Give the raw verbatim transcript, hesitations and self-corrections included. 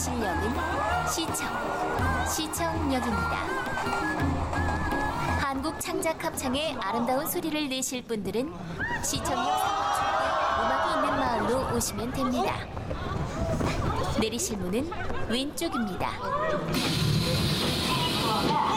내리실 역은 시청, 시청역입니다. 한국 창작 합창의 아름다운 소리를 내실 분들은 시청역 상호쪽에 음악이 있는 마을로 오시면 됩니다. 내리실 문은 왼쪽입니다.